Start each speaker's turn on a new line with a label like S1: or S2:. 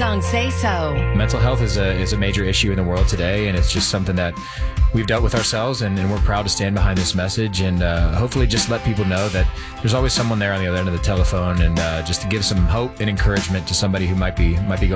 S1: Hillsong Say So.
S2: Mental health is a major issue in the world today, and it's just something that we've dealt with ourselves, and we're proud to stand behind this message and hopefully just let people know that there's always someone there on the other end of the telephone, and just to give some hope and encouragement to somebody who might be going